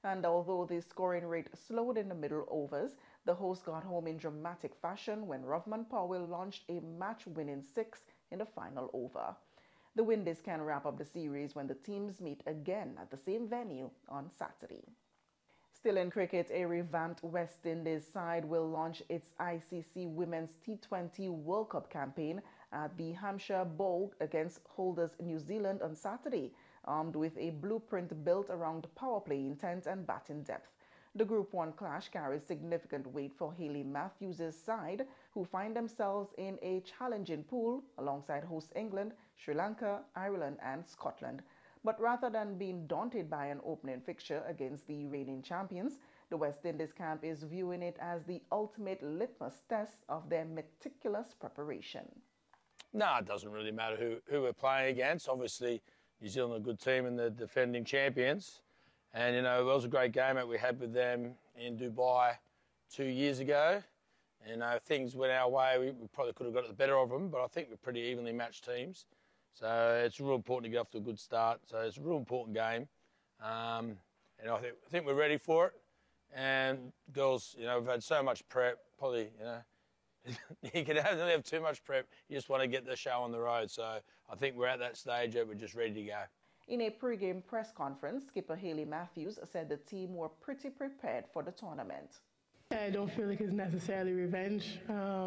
And although the scoring rate slowed in the middle overs, the hosts got home in dramatic fashion when Rovman Powell launched a match-winning six in the final over. The Windies can wrap up the series when the teams meet again at the same venue on Saturday. Still in cricket, a revamped West Indies side will launch its ICC Women's T20 World Cup campaign at the Hampshire Bowl against holders New Zealand on Saturday, armed with a blueprint built around power play intent and batting depth. The Group 1 clash carries significant weight for Hayley Matthews' side, who find themselves in a challenging pool alongside hosts England, Sri Lanka, Ireland and Scotland. But rather than being daunted by an opening fixture against the reigning champions, the West Indies camp is viewing it as the ultimate litmus test of their meticulous preparation. No, it doesn't really matter who we're playing against. Obviously, New Zealand are a good team and the defending champions. And, it was a great game that we had with them in Dubai 2 years ago. And, things went our way. We probably could have got the better of them, but I think we're pretty evenly matched teams. So it's real important to get off to a good start. So it's a real important game. And I think we're ready for it. And girls, we've had so much prep, probably, you can only have too much prep. You just want to get the show on the road. So I think we're at that stage where we're just ready to go. In a pre-game press conference, skipper Hayley Matthews said the team were pretty prepared for the tournament. I don't feel like it's necessarily revenge.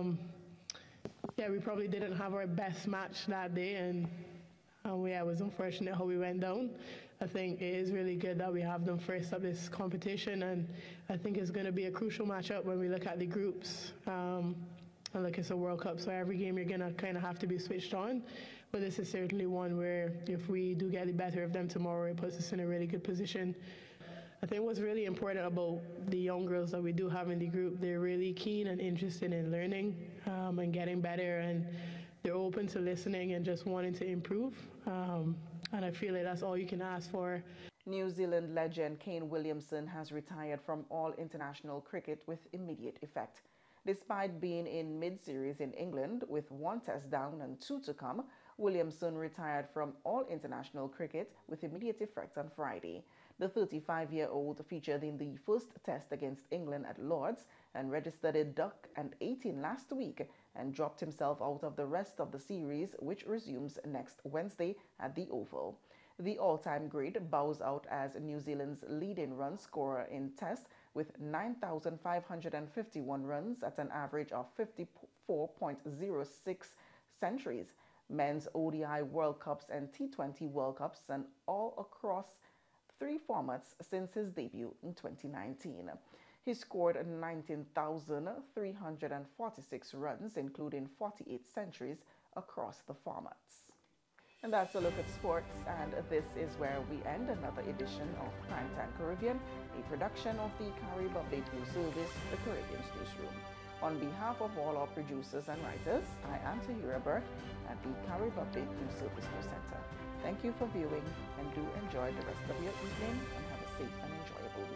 We probably didn't have our best match that day, and I was unfortunate how we went down. I think it is really good that we have them first up this competition, and I think it's going to be a crucial matchup when we look at the groups. And look, it's a World Cup, so every game you're going to kind of have to be switched on. But this is certainly one where if we do get the better of them tomorrow, it puts us in a really good position. I think what's really important about the young girls that we do have in the group, they're really keen and interested in learning and getting better, and they're open to listening and just wanting to improve. And I feel like that's all you can ask for. New Zealand legend Kane Williamson has retired from all international cricket with immediate effect. Despite being in mid-series in England with 1 test down and 2 to come, Williamson retired from all international cricket with immediate effect on Friday. The 35-year-old featured in the first test against England at Lord's and registered a duck and 18 last week and dropped himself out of the rest of the series, which resumes next Wednesday at the Oval. The all-time great bows out as New Zealand's leading run scorer in Test with 9,551 runs at an average of 54.06 centuries, men's ODI World Cups and T20 World Cups, and all across 3 formats since his debut in 2019. He scored 19,346 runs, including 48 centuries across the formats. And that's a look at sports, and this is where we end another edition of Primetime Caribbean, a production of the Carib Update News Service, the Caribbean's newsroom. On behalf of all our producers and writers, I am Tahira Burke at the Carib Update News Service News Center. Thank you for viewing, and do enjoy the rest of your evening and have a safe and enjoyable week.